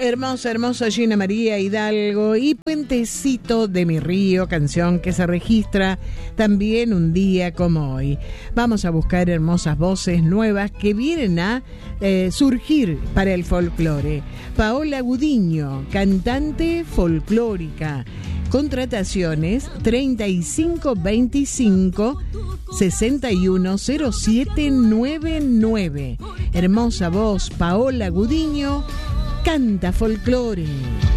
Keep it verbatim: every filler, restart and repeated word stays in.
Hermosa, hermosa Gina María Hidalgo y Puentecito de mi río, canción que se registra también un día como hoy. Vamos a buscar hermosas voces nuevas que vienen a eh, surgir para el folclore. Paola Gudiño, cantante folclórica. Contrataciones treinta y cinco veinticinco sesenta y uno cero siete noventa y nueve. Hermosa voz, Paola Gudiño, canta folclore.